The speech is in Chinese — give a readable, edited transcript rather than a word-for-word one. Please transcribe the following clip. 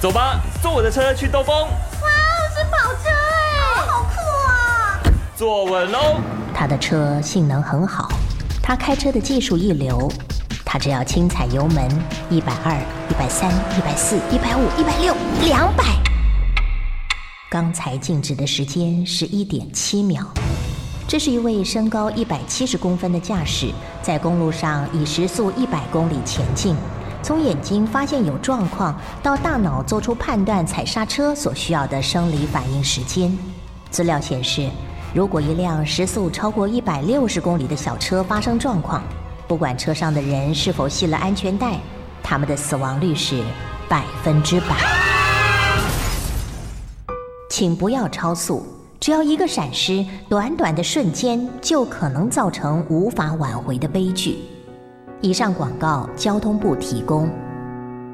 走吧，坐我的车去兜风。 哇，是跑车哎，好酷啊！ 坐稳喽。 他的车性能很好，他开车的技术一流，他只要轻踩油门，120、130、140、150、160、200。刚才静止的时间是1.7秒。这是一位身高170公分的驾驶，在公路上以时速100公里前进。从眼睛发现有状况，到大脑做出判断踩刹车所需要的生理反应时间。资料显示，如果一辆时速超过160公里的小车发生状况，不管车上的人是否系了安全带，他们的死亡率是100%。请不要超速，只要一个闪失，短短的瞬间就可能造成无法挽回的悲剧。以上广告交通部提供。